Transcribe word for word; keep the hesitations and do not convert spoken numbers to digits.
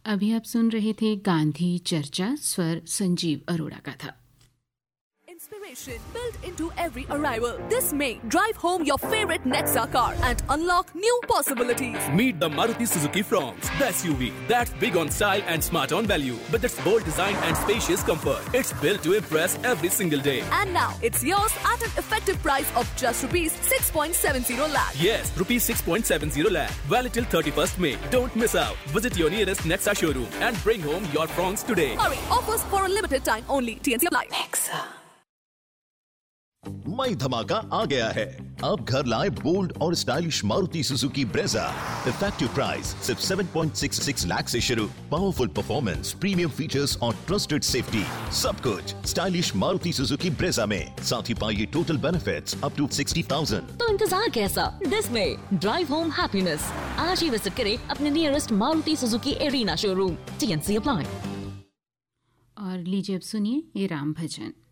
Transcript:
अभी आप सुन रहे थे गांधी चर्चा, स्वर संजीव अरोड़ा का था। Inspiration built into every arrival. This May, drive home your favorite Nexa car and unlock new possibilities. Meet the Maruti Suzuki Fronx, the S U V that's big on style and smart on value, with its bold design and spacious comfort. It's built to impress every single day. And now, it's yours at an effective price of just rupees six point seven zero lakh. Yes, rupees six point seven zero lakh. Valid till thirty-first May. Don't miss out. Visit your nearest Nexa showroom and bring home your Fronx today. Hurry, offers for a limited time only. T N C apply. Nexa. मई धमाका आ गया है। अब घर लाए bold और stylish Maruti Suzuki Brezza. Effective price सिर्फ सात point छह छह लाख से शुरू। पावरफुल परफॉर्मेंस, प्रीमियम फीचर्स और ट्रस्टेड सेफ्टी, सब कुछ स्टाइलिश मारुति सुजुकी ब्रेजा में। साथ ही पाइए टोटल बेनिफिट्स अप टू साठ हज़ार। तो इंतजार कैसा? दिस में ड्राइव होम हैप्पीनेस। आज ही विजिट करें अपने nearest Maruti Suzuki arena showroom. T N C apply. और लीजिए अब सुनिए ये राम भजन।